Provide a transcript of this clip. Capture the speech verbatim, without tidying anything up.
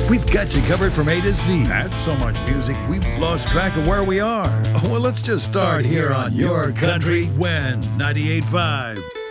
We've got you covered from A to Z. That's so much music, we've lost track of where we are. Well, let's just start here on Your Country When ninety-eight point five.